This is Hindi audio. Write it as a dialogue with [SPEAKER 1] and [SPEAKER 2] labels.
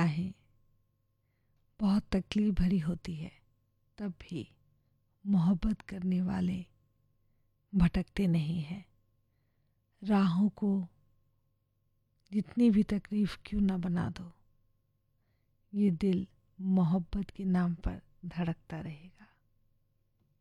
[SPEAKER 1] राहें बहुत तकलीफ भरी होती है, तब भी मोहब्बत करने वाले भटकते नहीं हैं। राहों को जितनी भी तकलीफ क्यों ना बना दो, ये दिल मोहब्बत के नाम पर धड़कता रहेगा।